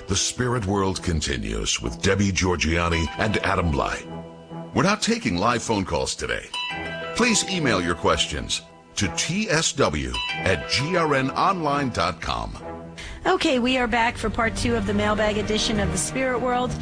The Spirit World continues with Debbie Georgianni and Adam Blai. We're not taking live phone calls today. Please email your questions to tsw@grnonline.com. Okay, we are back for part 2 of the mailbag edition of the Spirit World.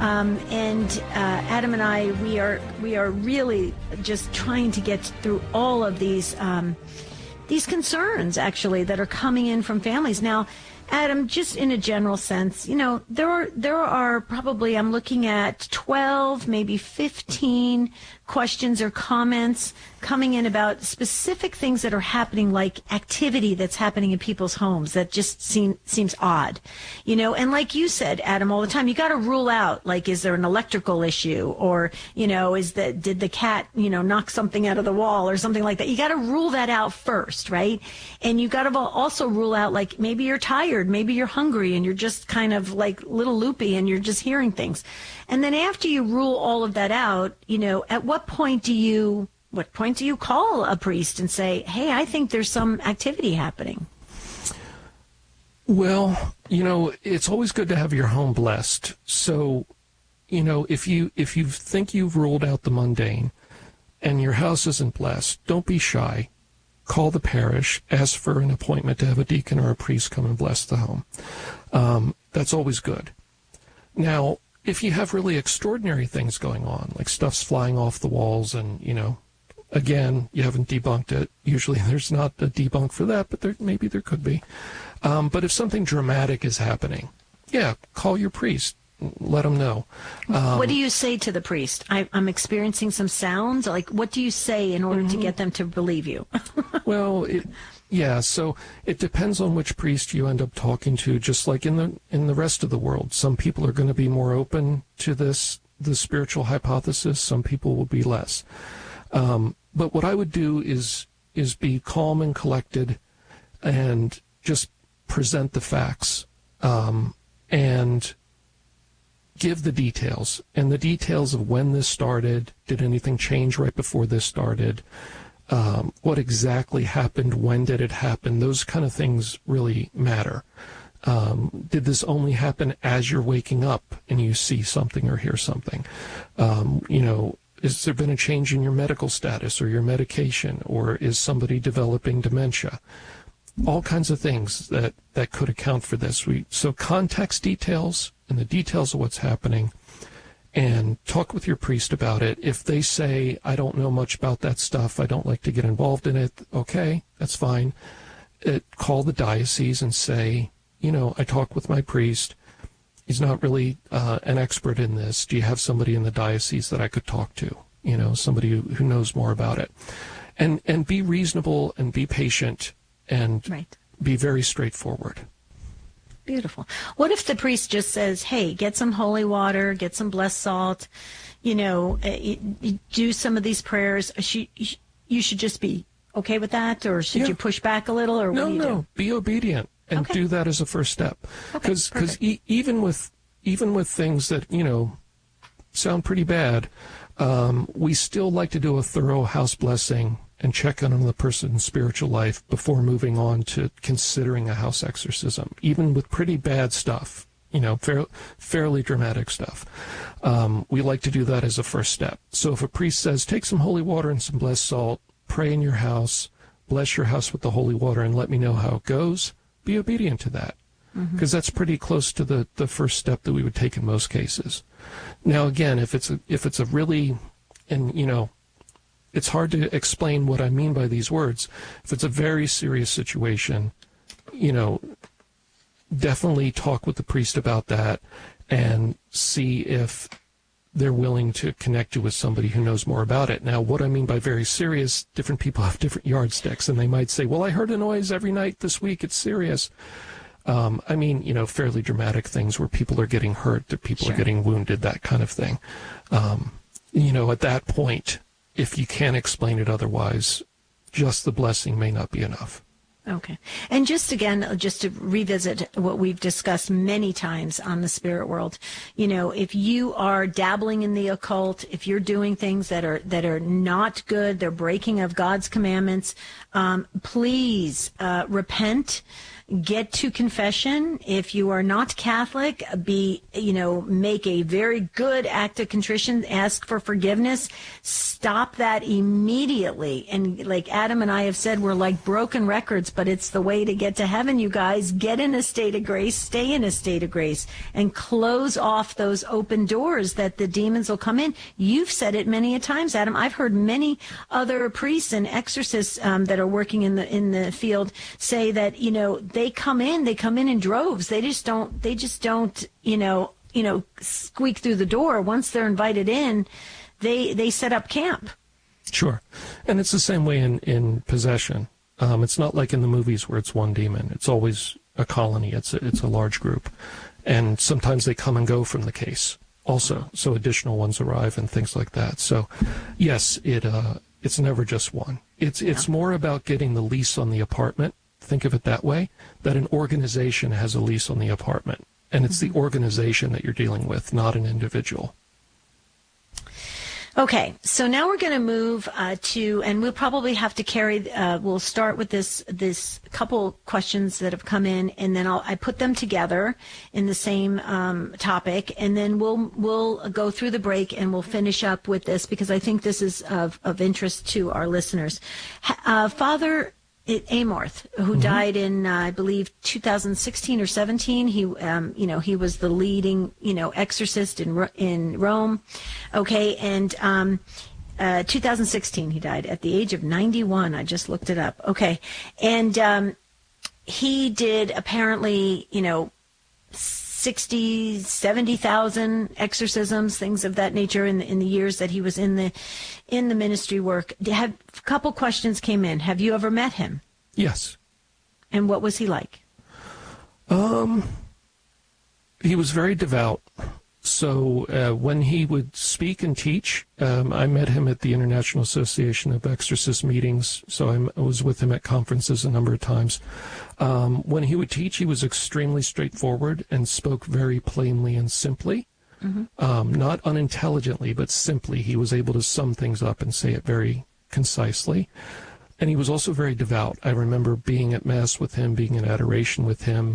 Adam and I, we are really just trying to get through all of these concerns, actually, that are coming in from families. Now, Adam, just in a general sense, there are probably, I'm looking at 12, maybe 15 questions or comments coming in about specific things that are happening, like activity that's happening in people's homes that just seems odd, and like you said, Adam, all the time, you got to rule out, like, is there an electrical issue, or, did the cat, knock something out of the wall or something like that. You got to rule that out first, right? And you got to also rule out, like, maybe you're tired, maybe you're hungry, and you're just kind of like little loopy and you're just hearing things. And then after you rule all of that out, at what point do you call a priest and say, hey, I think there's some activity happening? Well, it's always good to have your home blessed. So, if you think you've ruled out the mundane and your house isn't blessed, don't be shy. Call the parish, ask for an appointment to have a deacon or a priest come and bless the home. That's always good. Now, if you have really extraordinary things going on, like stuff's flying off the walls and, again, you haven't debunked it. Usually there's not a debunk for that, but maybe there could be. But if something dramatic is happening, call your priest. Let them know. What do you say to the priest? I'm experiencing some sounds. Like, what do you say in order to get them to believe you? Well, so it depends on which priest you end up talking to. Just like in the rest of the world, some people are going to be more open to the spiritual hypothesis. Some people will be less. But what I would do is be calm and collected, and just present the facts, and give the details, and the details of when this started. Did anything change right before this started? What exactly happened? When did it happen? Those kind of things really matter. Did this only happen as you're waking up and you see something or hear something? Has there been a change in your medical status or your medication, or is somebody developing dementia? All kinds of things that could account for this. So context details and the details of what's happening, and talk with your priest about it. If they say, I don't know much about that stuff, I don't like to get involved in it, okay, that's fine. Call the diocese and say, I talked with my priest. He's not really an expert in this. Do you have somebody in the diocese that I could talk to? Somebody who knows more about it. And be reasonable and be patient and be very straightforward. Beautiful. What if the priest just says, hey, get some holy water, get some blessed salt, do some of these prayers? You should just be okay with that, or should you push back a little, or what do you do? Be obedient and do that as a first step. Because even with things that, sound pretty bad, we still like to do a thorough house blessing and check on the person's spiritual life before moving on to considering a house exorcism, even with pretty bad stuff, fairly dramatic stuff. We like to do that as a first step. So if a priest says, take some holy water and some blessed salt, pray in your house, bless your house with the holy water, and let me know how it goes, be obedient to that, because that's pretty close to the first step that we would take in most cases. Now, again, if it's a really, and it's hard to explain what I mean by these words. If it's a very serious situation, definitely talk with the priest about that and see if they're willing to connect you with somebody who knows more about it. Now, what I mean by very serious, different people have different yardsticks, and they might say, well, I heard a noise every night this week, it's serious. I mean, fairly dramatic things where people are getting hurt, that people are getting wounded, that kind of thing. At that point, if you can't explain it otherwise, just the blessing may not be enough. Okay. And just to revisit what we've discussed many times on the Spirit World, if you are dabbling in the occult, if you're doing things that are not good, they're breaking of God's commandments, please repent. get to confession. If you are not Catholic, make a very good act of contrition, ask for forgiveness, stop that immediately. And like Adam and I have said, we're like broken records, but it's the way to get to heaven, you guys. Get in a state of grace, stay in a state of grace, and close off those open doors that the demons will come in. You've said it many a times, Adam. I've heard many other priests and exorcists that are working in the field say that, they come in droves. They just don't, squeak through the door. Once they're invited in, they set up camp. Sure. And it's the same way in possession. It's not like in the movies where it's one demon. It's always a colony. It's a large group. And sometimes they come and go from the case also. So additional ones arrive and things like that. So yes, it's never just one. It's more about getting the lease on the apartment. Think of it that way, that an organization has a lease on the apartment. And it's the organization that you're dealing with, not an individual. Okay, so now we're going to move to, and we'll probably have to carry, we'll start with this couple questions that have come in, and then I put them together in the same topic, and then we'll go through the break and we'll finish up with this because I think this is of interest to our listeners. Father Amorth, who died in, I believe, 2016 or 17. He was the leading, exorcist in Rome. Okay, and 2016 he died at the age of 91. I just looked it up. Okay, and he did apparently, 60, 70,000 exorcisms, things of that nature in the years that he was in the ministry work. A couple questions came in. Have you ever met him? Yes. And what was he like? He was very devout. So when he would speak and teach, I met him at the International Association of Exorcist meetings, so I was with him at conferences a number of times. When he would teach, he was extremely straightforward and spoke very plainly and simply. Not unintelligently, but simply. He was able to sum things up and say it very concisely. And he was also very devout. I remember being at Mass with him, being in adoration with him,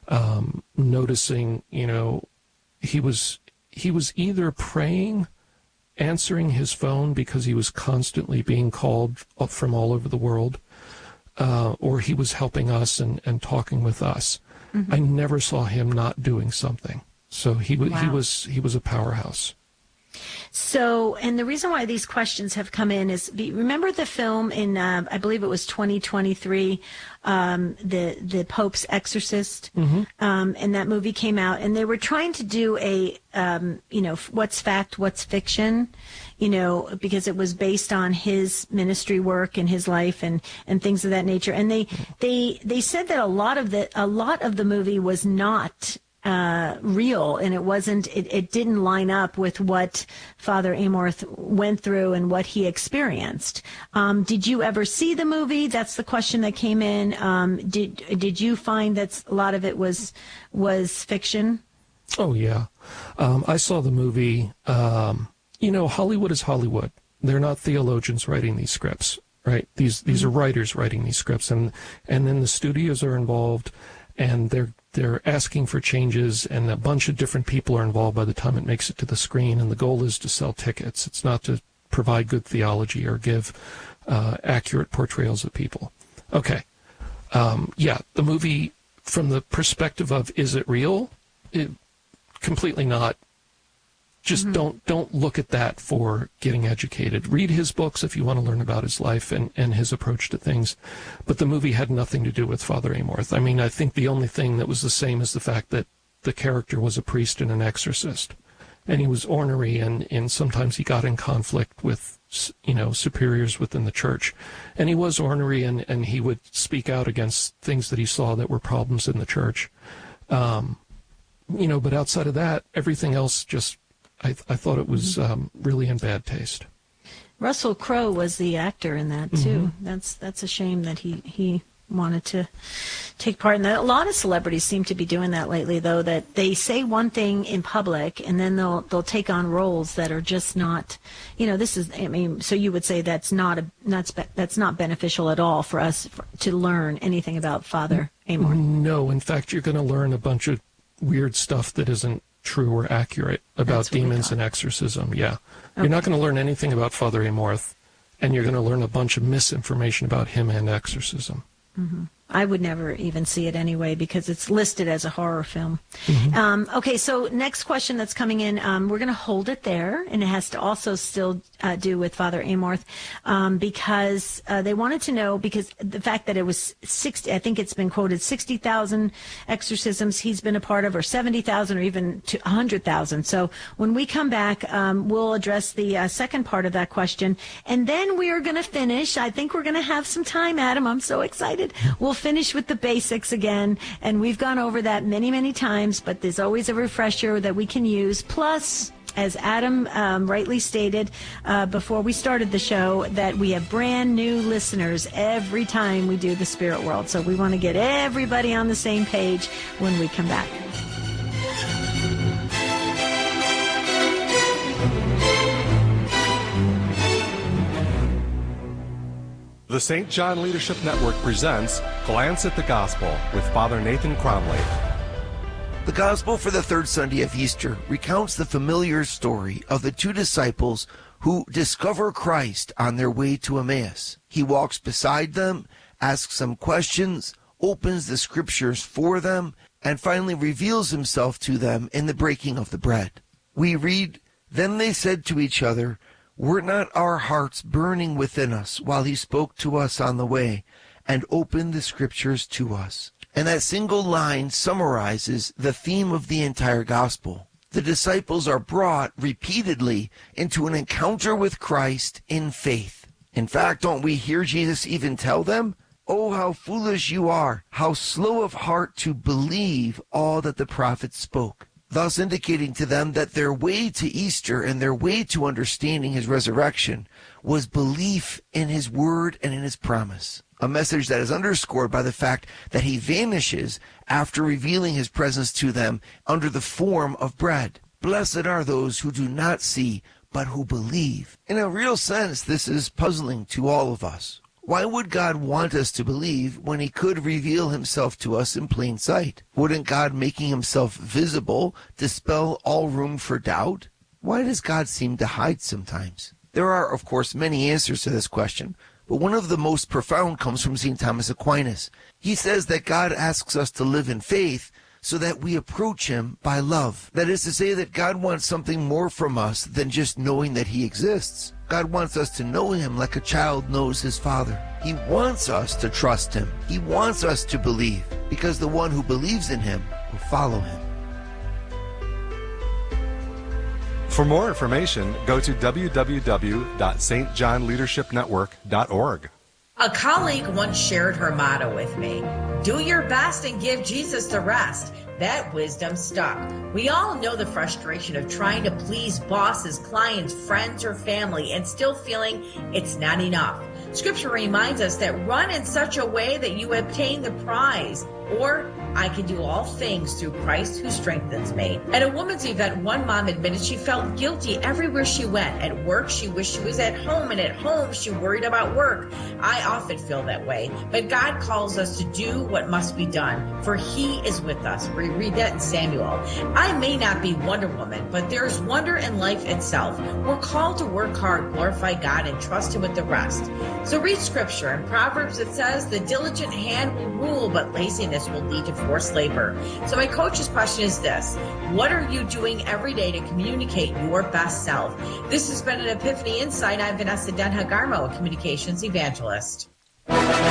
noticing, he was either praying, answering his phone because he was constantly being called up from all over the world, or he was helping us and talking with us. I never saw him not doing something. So he was a powerhouse. So, and the reason why these questions have come in is, remember the film in, I believe it was 2023, the Pope's Exorcist, and that movie came out, and they were trying to do a, what's fact, what's fiction, because it was based on his ministry work and his life and things of that nature. And they said that a lot of the movie was not real, and it didn't line up with what Father Amorth went through and what he experienced. Did you ever see the movie? That's the question that came in. Did you find that a lot of it was fiction? Oh yeah, I saw the movie. Hollywood is Hollywood. They're not theologians writing these scripts, right? These are writers writing these scripts, and then the studios are involved, and they're asking for changes, and a bunch of different people are involved by the time it makes it to the screen, and the goal is to sell tickets. It's not to provide good theology or give accurate portrayals of people. Okay. The movie, from the perspective of, is it real? Completely not. Just don't look at that for getting educated. Read his books if you want to learn about his life and his approach to things. But the movie had nothing to do with Father Amorth. I mean, I think the only thing that was the same is the fact that the character was a priest and an exorcist. And he was ornery, and sometimes he got in conflict with, superiors within the church. And he was ornery, and he would speak out against things that he saw that were problems in the church. But outside of that, everything else just... I thought it was really in bad taste. Russell Crowe was the actor in that too. That's a shame that he wanted to take part in that. A lot of celebrities seem to be doing that lately, though, that they say one thing in public and then they'll take on roles that are just not, so you would say that's not beneficial at all for us to learn anything about Father Amorth. No, in fact, you're going to learn a bunch of weird stuff that isn't true or accurate about demons and exorcism. Yeah. Okay. You're not going to learn anything about Father Amorth, and you're going to learn a bunch of misinformation about him and exorcism. Mm-hmm. I would never even see it anyway because it's listed as a horror film. Mm-hmm. Okay, so next question that's coming in, we're going to hold it there, and it has to also still do with Father Amorth because they wanted to know, because the fact that it was 60, I think it's been quoted 60,000 exorcisms he's been a part of, or 70,000, or even 100,000. So when we come back, we'll address the second part of that question, and then we are going to finish. I think we're going to have some time, Adam. I'm so excited. We'll finish with the basics again, and we've gone over that many, many times, but there's always a refresher that we can use. Plus, as Adam rightly stated before we started the show, that we have brand new listeners every time we do the Spirit World. So we want to get everybody on the same page when we come back. The St. John Leadership Network presents Glance at the Gospel with Father Nathan Cromley. The Gospel for the third Sunday of Easter recounts the familiar story of the two disciples who discover Christ on their way to Emmaus. He walks beside them, asks some questions, opens the Scriptures for them, and finally reveals himself to them in the breaking of the bread. We read, "Then they said to each other, 'Were not our hearts burning within us while he spoke to us on the way and opened the Scriptures to us?'" And that single line summarizes the theme of the entire gospel. The disciples are brought repeatedly into an encounter with Christ in faith. In fact, don't we hear Jesus even tell them, "Oh, how foolish you are, how slow of heart to believe all that the prophets spoke," thus indicating to them that their way to Easter and their way to understanding his resurrection was belief in his word and in his promise. A message that is underscored by the fact that he vanishes after revealing his presence to them under the form of bread. Blessed are those who do not see, but who believe. In a real sense, this is puzzling to all of us. Why would God want us to believe when he could reveal himself to us in plain sight? Wouldn't God making himself visible dispel all room for doubt? Why does God seem to hide sometimes? There are, of course, many answers to this question, but one of the most profound comes from St. Thomas Aquinas. He says that God asks us to live in faith so that we approach him by love. That is to say that God wants something more from us than just knowing that he exists. God wants us to know him like a child knows his father. He wants us to trust him. He wants us to believe, because the one who believes in him will follow him. For more information, go to www.stjohnleadershipnetwork.org. A colleague once shared her motto with me: do your best and give Jesus the rest. That wisdom stuck. We all know the frustration of trying to please bosses, clients, friends, or family and still feeling it's not enough. Scripture reminds us that run in such a way that you obtain the prize. Or, I can do all things through Christ who strengthens me. At a women's event, one mom admitted she felt guilty everywhere she went. At work, she wished she was at home, and at home, she worried about work. I often feel that way, but God calls us to do what must be done, for he is with us. We read that in Samuel. I may not be Wonder Woman, but there's wonder in life itself. We're called to work hard, glorify God, and trust him with the rest. So read Scripture. In Proverbs, it says, the diligent hand will rule, but laziness will lead to forced labor. So my coach's question is this: what are you doing every day to communicate your best self? This has been an Epiphany Insight. I'm Vanessa Denha-Garmo, a communications evangelist.